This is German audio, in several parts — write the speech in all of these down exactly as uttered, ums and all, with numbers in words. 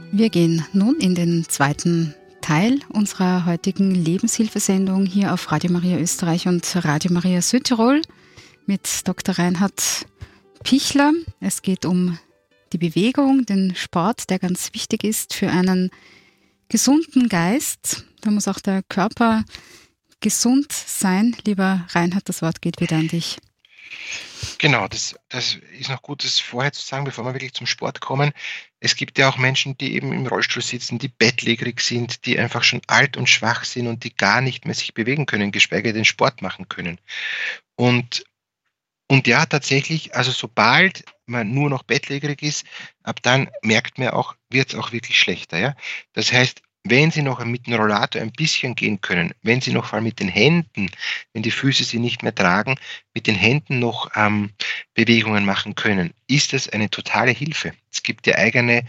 Wir gehen nun in den zweiten Teil unserer heutigen Lebenshilfesendung hier auf Radio Maria Österreich und Radio Maria Südtirol mit Doktor Reinhard Pichler. Es geht um die Bewegung, den Sport, der ganz wichtig ist für einen gesunden Geist. Da muss auch der Körper gesund sein. Lieber Reinhard, das Wort geht wieder an dich. Genau, das, das ist noch gut, das vorher zu sagen, bevor wir wirklich zum Sport kommen. Es gibt ja auch Menschen, die eben im Rollstuhl sitzen, die bettlägerig sind, die einfach schon alt und schwach sind und die gar nicht mehr sich bewegen können, geschweige denn Sport machen können. Und, und ja, tatsächlich, also sobald man nur noch bettlägerig ist, ab dann merkt man auch, wird es auch wirklich schlechter. Ja? Das heißt, wenn Sie noch mit dem Rollator ein bisschen gehen können, wenn Sie noch vor allem mit den Händen, wenn die Füße Sie nicht mehr tragen, mit den Händen noch ähm, Bewegungen machen können, ist das eine totale Hilfe. Es gibt ja eigene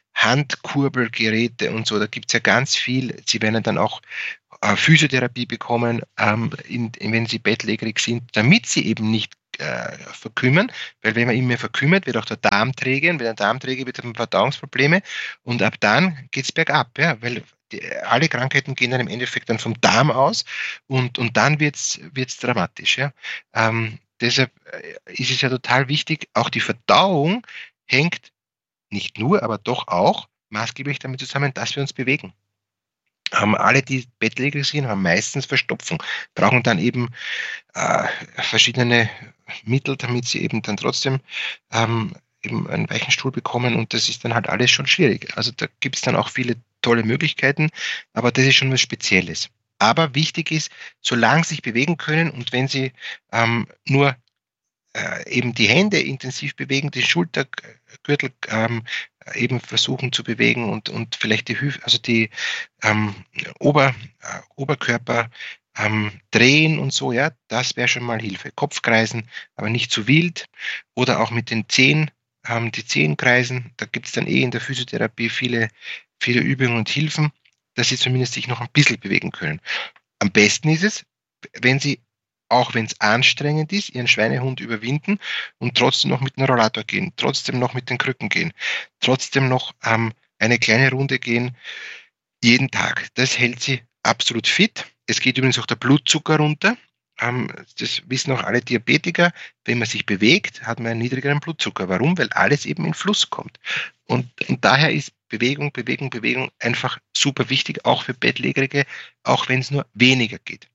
Handkurbelgeräte und so, da gibt es ja ganz viel. Sie werden dann auch äh, Physiotherapie bekommen, ähm, in, wenn Sie bettlägerig sind, damit Sie eben nicht äh, verkümmern, weil wenn man immer mehr verkümmert, wird auch der Darm träge, und wenn der Darm träge, wird man Verdauungsprobleme und ab dann geht es bergab, ja, weil die, alle Krankheiten gehen dann im Endeffekt dann vom Darm aus und, und dann wird es dramatisch. Ja. Ähm, deshalb ist es ja total wichtig, auch die Verdauung hängt nicht nur, aber doch auch maßgeblich damit zusammen, dass wir uns bewegen. Haben alle, die bettlägerig sind, haben meistens Verstopfung, brauchen dann eben äh, verschiedene Mittel, damit sie eben dann trotzdem ähm, eben einen weichen Stuhl bekommen und das ist dann halt alles schon schwierig. Also da gibt es dann auch viele tolle Möglichkeiten, aber das ist schon was Spezielles. Aber wichtig ist, solange sie sich bewegen können und wenn sie ähm, nur äh, eben die Hände intensiv bewegen, den Schultergürtel ähm, eben versuchen zu bewegen und, und vielleicht die Hüfte, also die ähm, Ober, äh, Oberkörper ähm, drehen und so, ja, das wäre schon mal Hilfe. Kopfkreisen, aber nicht zu wild oder auch mit den Zehen, ähm, die Zehen kreisen, da gibt es dann eh in der Physiotherapie viele, viele Übungen und Hilfen, dass sie zumindest sich noch ein bisschen bewegen können. Am besten ist es, wenn sie auch wenn es anstrengend ist, ihren Schweinehund überwinden und trotzdem noch mit dem Rollator gehen, trotzdem noch mit den Krücken gehen, trotzdem noch ähm, eine kleine Runde gehen, jeden Tag. Das hält sie absolut fit. Es geht übrigens auch der Blutzucker runter. Ähm, das wissen auch alle Diabetiker. Wenn man sich bewegt, hat man einen niedrigeren Blutzucker. Warum? Weil alles eben in Fluss kommt. Und, und daher ist Bewegung, Bewegung, Bewegung einfach super wichtig, auch für Bettlägerige, auch wenn es nur weniger geht.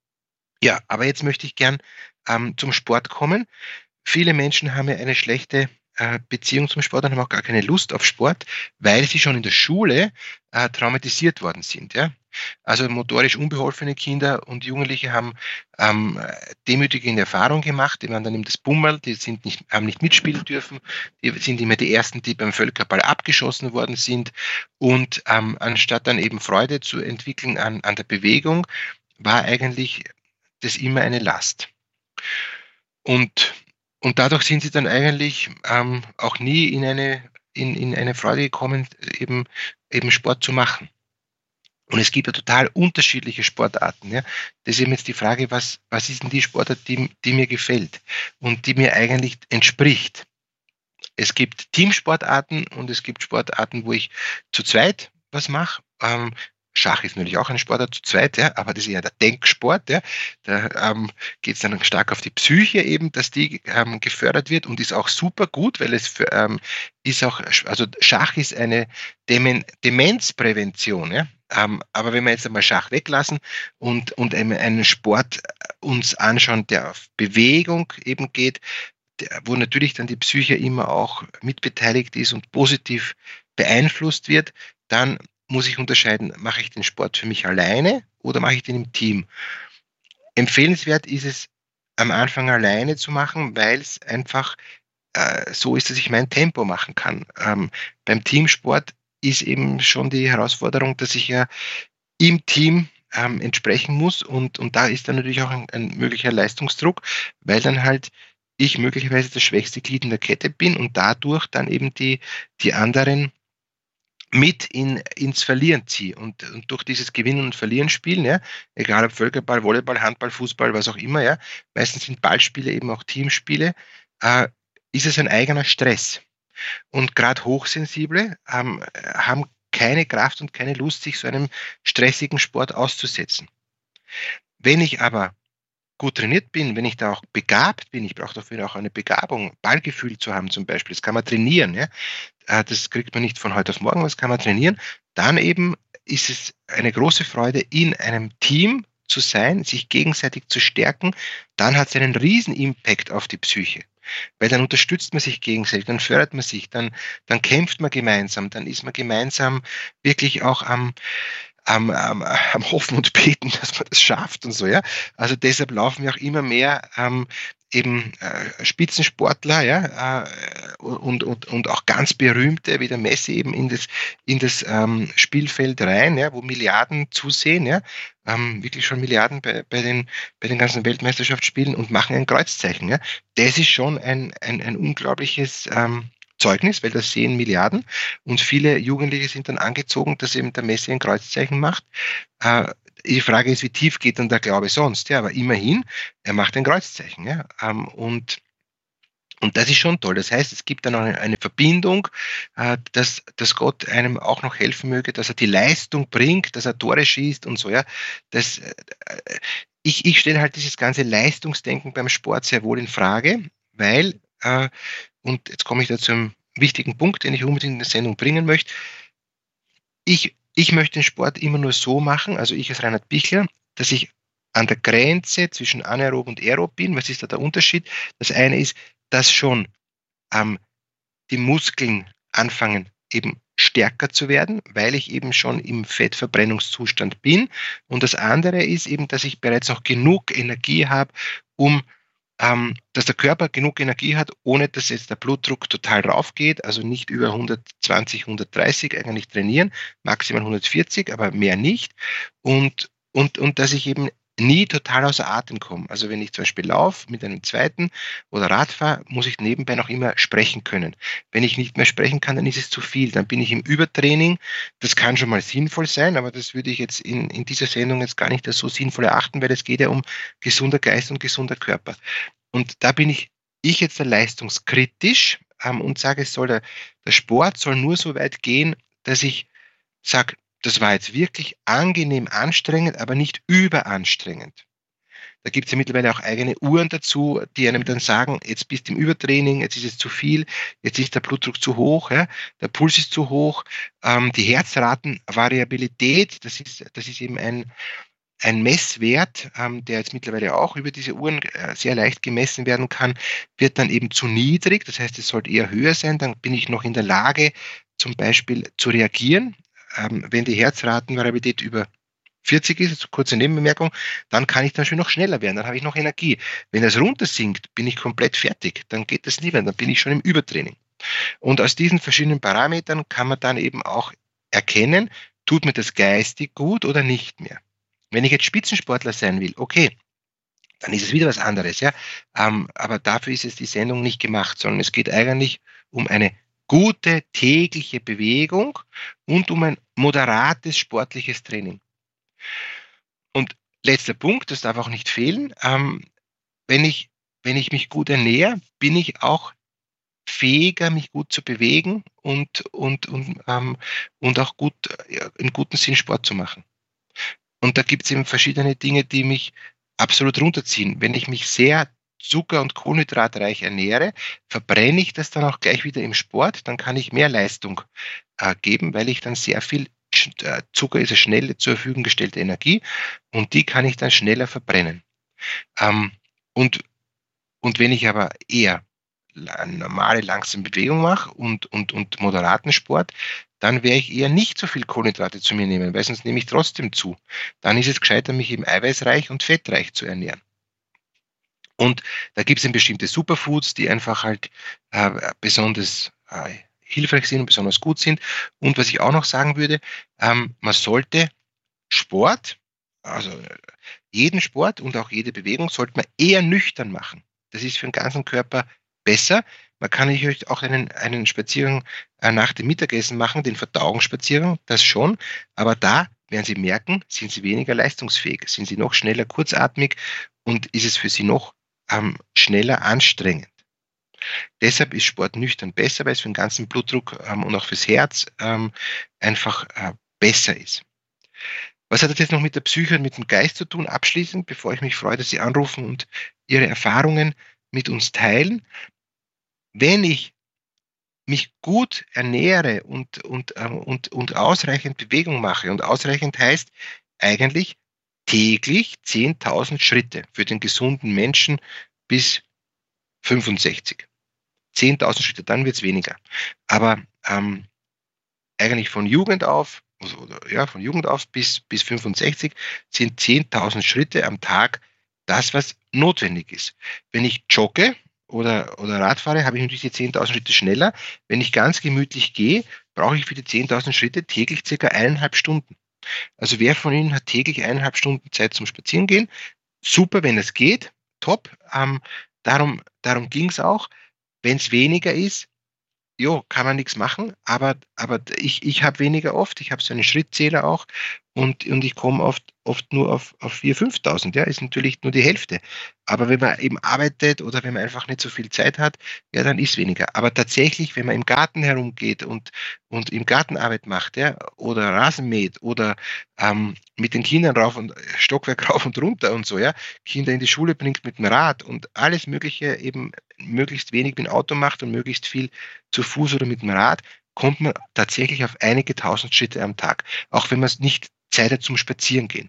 Ja, aber jetzt möchte ich gern ähm, zum Sport kommen. Viele Menschen haben ja eine schlechte äh, Beziehung zum Sport und haben auch gar keine Lust auf Sport, weil sie schon in der Schule äh, traumatisiert worden sind. Ja? Also motorisch unbeholfene Kinder und Jugendliche haben ähm, demütigende Erfahrungen gemacht. Die waren dann eben das Bummerl, die sind nicht, haben nicht mitspielen dürfen. Die sind immer die Ersten, die beim Völkerball abgeschossen worden sind. Und ähm, anstatt dann eben Freude zu entwickeln an, an der Bewegung, war eigentlich das immer eine Last. Und, und dadurch sind sie dann eigentlich ähm, auch nie in eine, in, in eine Freude gekommen, eben, eben Sport zu machen. Und es gibt ja total unterschiedliche Sportarten. Ja. Das ist eben jetzt die Frage, was, was ist denn die Sportart, die, die mir gefällt und die mir eigentlich entspricht. Es gibt Teamsportarten und es gibt Sportarten, wo ich zu zweit was mache. Ähm, Schach ist natürlich auch ein Sportart zu zweit, ja, aber das ist ja der Denksport. Ja. Da ähm, geht es dann stark auf die Psyche eben, dass die ähm, gefördert wird und ist auch super gut, weil es für, ähm, ist auch, also Schach ist eine Demen Demenzprävention. Ja. Ähm, aber wenn wir jetzt einmal Schach weglassen und, und einen Sport uns anschauen, der auf Bewegung eben geht, wo natürlich dann die Psyche immer auch mitbeteiligt ist und positiv beeinflusst wird, dann muss ich unterscheiden, mache ich den Sport für mich alleine oder mache ich den im Team? Empfehlenswert ist es, am Anfang alleine zu machen, weil es einfach äh, so ist, dass ich mein Tempo machen kann. Ähm, beim Teamsport ist eben schon die Herausforderung, dass ich ja im Team ähm, entsprechen muss und, und da ist dann natürlich auch ein, ein möglicher Leistungsdruck, weil dann halt ich möglicherweise das schwächste Glied in der Kette bin und dadurch dann eben die, die anderen mit in, ins Verlieren ziehe. Und, und durch dieses Gewinnen- und Verlieren-Spielen, ja, egal ob Völkerball, Volleyball, Handball, Fußball, was auch immer, ja, meistens sind Ballspiele eben auch Teamspiele, äh, ist es ein eigener Stress. Und gerade Hochsensible haben, haben keine Kraft und keine Lust, sich so einem stressigen Sport auszusetzen. Wenn ich aber gut trainiert bin, wenn ich da auch begabt bin, ich brauche dafür auch eine Begabung, Ballgefühl zu haben zum Beispiel, das kann man trainieren, ja? Das kriegt man nicht von heute auf morgen, das kann man trainieren, dann eben ist es eine große Freude, in einem Team zu sein, sich gegenseitig zu stärken, dann hat es einen riesen Impact auf die Psyche. Weil dann unterstützt man sich gegenseitig, dann fördert man sich, dann, dann kämpft man gemeinsam, dann ist man gemeinsam wirklich auch am, am, am, am Hoffen und Beten, dass man das schafft und so, ja. Also deshalb laufen ja auch immer mehr ähm, eben äh, Spitzensportler, ja, äh, und, und, und auch ganz berühmte, wie der Messi eben in das, in das ähm, Spielfeld rein, ja, wo Milliarden zusehen, ja, ähm, wirklich schon Milliarden bei, bei, den, bei den ganzen Weltmeisterschaftsspielen und machen ein Kreuzzeichen, ja. Das ist schon ein, ein, ein unglaubliches ähm, Zeugnis, weil das sehen Milliarden und viele Jugendliche sind dann angezogen, dass eben der Messi ein Kreuzzeichen macht. Äh, die Frage ist, wie tief geht dann der Glaube sonst? Ja, aber immerhin, er macht ein Kreuzzeichen. Ja, ähm, und Und das ist schon toll. Das heißt, es gibt dann auch eine Verbindung, äh, dass, dass Gott einem auch noch helfen möge, dass er die Leistung bringt, dass er Tore schießt und so. Ja, das, äh, ich, ich stelle halt dieses ganze Leistungsdenken beim Sport sehr wohl in Frage, weil äh, und jetzt komme ich da zu einem wichtigen Punkt, den ich unbedingt in der Sendung bringen möchte. Ich, ich möchte den Sport immer nur so machen, also ich als Reinhard Pichler, dass ich an der Grenze zwischen anaerob und aerob bin. Was ist da der Unterschied? Das eine ist, dass schon ähm, die Muskeln anfangen, eben stärker zu werden, weil ich eben schon im Fettverbrennungszustand bin. Und das andere ist eben, dass ich bereits noch genug Energie habe, um Ähm, dass der Körper genug Energie hat, ohne dass jetzt der Blutdruck total raufgeht, also nicht über hundertzwanzig, hundertdreißig eigentlich trainieren, maximal hundertvierzig, aber mehr nicht. Und, und, und dass ich eben nie total außer Atem komme. Also wenn ich zum Beispiel laufe mit einem zweiten oder Rad fahre, muss ich nebenbei noch immer sprechen können. Wenn ich nicht mehr sprechen kann, dann ist es zu viel. Dann bin ich im Übertraining. Das kann schon mal sinnvoll sein, aber das würde ich jetzt in, in dieser Sendung jetzt gar nicht als so sinnvoll erachten, weil es geht ja um gesunder Geist und gesunder Körper. Und da bin ich, ich jetzt leistungskritisch ähm, und sage, es soll der, der Sport soll nur so weit gehen, dass ich sage, das war jetzt wirklich angenehm anstrengend, aber nicht überanstrengend. Da gibt es ja mittlerweile auch eigene Uhren dazu, die einem dann sagen, jetzt bist du im Übertraining, jetzt ist es zu viel, jetzt ist der Blutdruck zu hoch, ja, der Puls ist zu hoch, ähm, die Herzratenvariabilität, das ist, das ist eben ein, ein Messwert, ähm, der jetzt mittlerweile auch über diese Uhren äh, sehr leicht gemessen werden kann, wird dann eben zu niedrig, das heißt, es sollte eher höher sein, dann bin ich noch in der Lage, zum Beispiel zu reagieren. Ähm, wenn die Herzratenvariabilität über vierzig ist, also kurze Nebenbemerkung, dann kann ich dann schon noch schneller werden, dann habe ich noch Energie. Wenn das runtersinkt, bin ich komplett fertig, dann geht das nie mehr, dann bin ich schon im Übertraining. Und aus diesen verschiedenen Parametern kann man dann eben auch erkennen, tut mir das geistig gut oder nicht mehr. Wenn ich jetzt Spitzensportler sein will, okay, dann ist es wieder was anderes, ja. Ähm, aber dafür ist es die Sendung nicht gemacht, sondern es geht eigentlich um eine gute tägliche Bewegung und um ein moderates sportliches Training. Und letzter Punkt, das darf auch nicht fehlen, ähm, wenn ich, wenn ich mich gut ernähre, bin ich auch fähiger, mich gut zu bewegen und, und, und, ähm, und auch gut, ja, im guten Sinn Sport zu machen. Und da gibt es eben verschiedene Dinge, die mich absolut runterziehen. Wenn ich mich sehr zucker- und kohlenhydratreich ernähre, verbrenne ich das dann auch gleich wieder im Sport, dann kann ich mehr Leistung äh, geben, weil ich dann sehr viel, äh, Zucker ist eine schnell zur Verfügung gestellte Energie und die kann ich dann schneller verbrennen. Ähm, und, und wenn ich aber eher eine normale, langsame Bewegung mache und, und, und moderaten Sport, dann werde ich eher nicht so viel Kohlenhydrate zu mir nehmen, weil sonst nehme ich trotzdem zu. Dann ist es gescheiter, mich eben eiweißreich und fettreich zu ernähren. Und da gibt es eben bestimmte Superfoods, die einfach halt äh, besonders äh, hilfreich sind und besonders gut sind. Und was ich auch noch sagen würde, ähm, man sollte Sport, also jeden Sport und auch jede Bewegung, sollte man eher nüchtern machen. Das ist für den ganzen Körper besser. Man kann natürlich auch einen, einen Spaziergang äh, nach dem Mittagessen machen, den Verdauungsspaziergang, das schon. Aber da werden Sie merken, sind Sie weniger leistungsfähig, sind Sie noch schneller kurzatmig und ist es für Sie noch ähm, schneller anstrengend. Deshalb ist Sport nüchtern besser, weil es für den ganzen Blutdruck ähm, und auch fürs Herz ähm, einfach äh, besser ist. Was hat das jetzt noch mit der Psyche und mit dem Geist zu tun? Abschließend, bevor ich mich freue, dass Sie anrufen und Ihre Erfahrungen mit uns teilen. Wenn ich mich gut ernähre und, und, ähm, und, und ausreichend Bewegung mache, und ausreichend heißt eigentlich täglich zehntausend Schritte für den gesunden Menschen bis fünfundsechzig. zehntausend Schritte, dann wird es weniger. Aber ähm, eigentlich von Jugend auf, also, ja, von Jugend auf bis, bis fünfundsechzig sind zehntausend Schritte am Tag das, was notwendig ist. Wenn ich jogge oder, oder Rad fahre, habe ich natürlich die zehntausend Schritte schneller. Wenn ich ganz gemütlich gehe, brauche ich für die zehntausend Schritte täglich circa eineinhalb Stunden. Also wer von Ihnen hat täglich eineinhalb Stunden Zeit zum Spazierengehen? Super, wenn es geht, top. Ähm, darum darum ging es auch. Wenn es weniger ist, jo, kann man nichts machen, aber, aber ich, ich habe weniger oft, ich habe so einen Schrittzähler auch und, und ich komme oft, oft nur auf, auf viertausend, fünftausend, ja, ist natürlich nur die Hälfte. Aber wenn man eben arbeitet oder wenn man einfach nicht so viel Zeit hat, ja, dann ist weniger. Aber tatsächlich, wenn man im Garten herumgeht und, und im Garten Arbeit macht, ja, oder Rasen mäht oder ähm, mit den Kindern rauf und Stockwerk rauf und runter und so, ja, Kinder in die Schule bringt mit dem Rad und alles Mögliche eben möglichst wenig mit dem Auto macht und möglichst viel zu Fuß oder mit dem Rad, kommt man tatsächlich auf einige tausend Schritte am Tag. Auch wenn man es nicht Zeit hat zum Spazierengehen.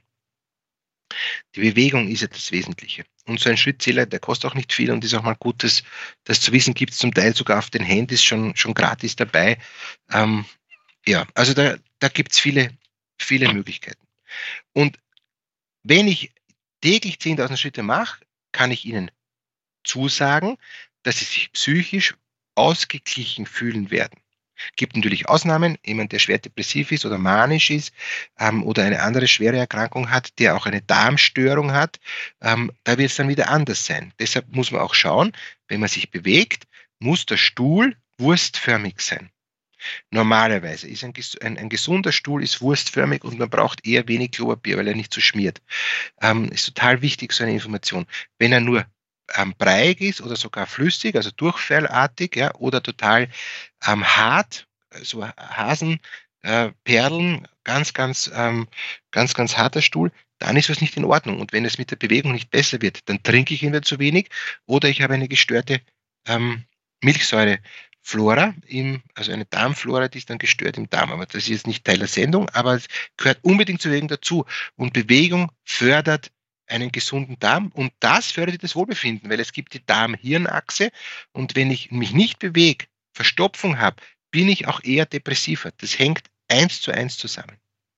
Die Bewegung ist ja das Wesentliche. Und so ein Schrittzähler, der kostet auch nicht viel und ist auch mal gut, das, das zu wissen, gibt es zum Teil sogar auf den Handys schon, schon gratis dabei. Ähm, ja, also da, da gibt es viele, viele Möglichkeiten. Und wenn ich täglich zehntausend Schritte mache, kann ich Ihnen zusagen, dass Sie sich psychisch ausgeglichen fühlen werden. Gibt natürlich Ausnahmen, jemand, der schwer depressiv ist oder manisch ist ähm, oder eine andere schwere Erkrankung hat, der auch eine Darmstörung hat, ähm, da wird es dann wieder anders sein. Deshalb muss man auch schauen, wenn man sich bewegt, muss der Stuhl wurstförmig sein. Normalerweise ist ein, ein, ein gesunder Stuhl ist wurstförmig und man braucht eher wenig Klopapier, weil er nicht so schmiert. Ähm, ist total wichtig, so eine Information. Wenn er nur ähm, breiig ist oder sogar flüssig, also durchfallartig, ja, oder total ähm, hart, so Hasenperlen, äh, ganz, ganz, ähm, ganz, ganz harter Stuhl, dann ist was nicht in Ordnung. Und wenn es mit der Bewegung nicht besser wird, dann trinke ich entweder zu wenig oder ich habe eine gestörte ähm, Milchsäureflora, im, also eine Darmflora, die ist dann gestört im Darm. Aber das ist jetzt nicht Teil der Sendung, aber es gehört unbedingt zur Bewegung dazu. Und Bewegung fördert einen gesunden Darm und das fördert das Wohlbefinden, weil es gibt die Darm-Hirn-Achse und wenn ich mich nicht bewege, Verstopfung habe, bin ich auch eher depressiver. Das hängt eins zu eins zusammen.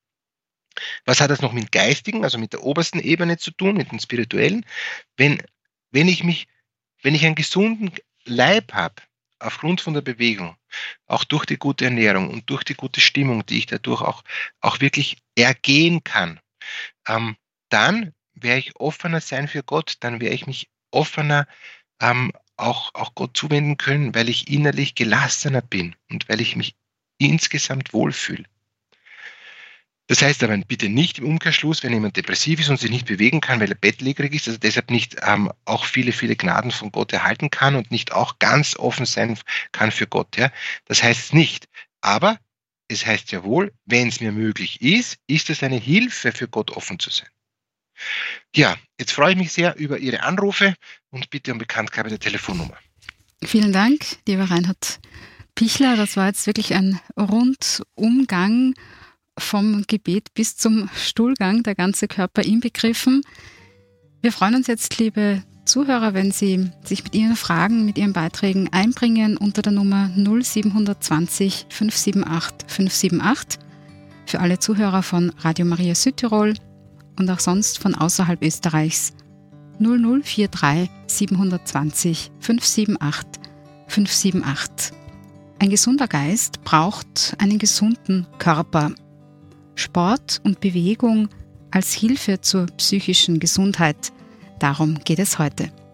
Was hat das noch mit dem Geistigen, also mit der obersten Ebene zu tun, mit dem Spirituellen? Wenn, wenn ich mich, wenn ich einen gesunden Leib habe, aufgrund von der Bewegung, auch durch die gute Ernährung und durch die gute Stimmung, die ich dadurch auch, auch wirklich ergehen kann, ähm, dann werde ich offener sein für Gott, dann werde ich mich offener ähm, auch, auch Gott zuwenden können, weil ich innerlich gelassener bin und weil ich mich insgesamt wohlfühle. Das heißt aber bitte nicht im Umkehrschluss, wenn jemand depressiv ist und sich nicht bewegen kann, weil er bettlägerig ist, also deshalb nicht ähm, auch viele, viele Gnaden von Gott erhalten kann und nicht auch ganz offen sein kann für Gott. Ja? Das heißt es nicht. Aber es heißt ja wohl, wenn es mir möglich ist, ist es eine Hilfe für Gott offen zu sein. Ja, jetzt freue ich mich sehr über Ihre Anrufe und bitte um Bekanntgabe der Telefonnummer. Vielen Dank, lieber Reinhard Pichler. Das war jetzt wirklich ein Rundumgang vom Gebet bis zum Stuhlgang, der ganze Körper inbegriffen. Wir freuen uns jetzt, liebe Zuhörer, wenn Sie sich mit Ihren Fragen, mit Ihren Beiträgen einbringen unter der Nummer null sieben zwei null fünf sieben acht fünf sieben acht. Für alle Zuhörer von Radio Maria Südtirol und auch sonst von außerhalb Österreichs null null vier drei sieben zwei null fünf sieben acht fünf sieben acht. Ein gesunder Geist braucht einen gesunden Körper. Sport und Bewegung als Hilfe zur psychischen Gesundheit. Darum geht es heute.